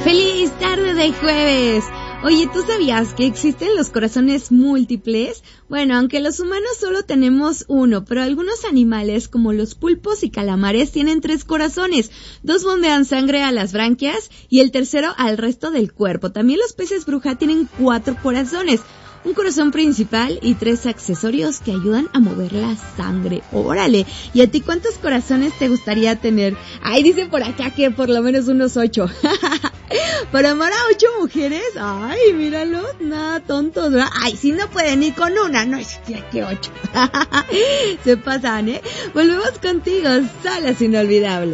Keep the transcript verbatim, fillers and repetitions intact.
¡Feliz tarde de jueves! Oye, ¿tú sabías que existen los corazones múltiples? Bueno, aunque los humanos solo tenemos uno, pero algunos animales como los pulpos y calamares tienen tres corazones. Dos bombean sangre a las branquias y el tercero al resto del cuerpo. También los peces bruja tienen cuatro corazones. Un corazón principal y tres accesorios que ayudan a mover la sangre. ¡Órale! ¿Y a ti cuántos corazones te gustaría tener? Ay, dice por acá que por lo menos unos ocho. ¿Para amar a ocho mujeres? Ay, míralo, nada tontos, ¿verdad? Ay, si no pueden ni con una, no es que ocho. Se pasan, ¿eh? Volvemos contigo, Solas Inolvidables.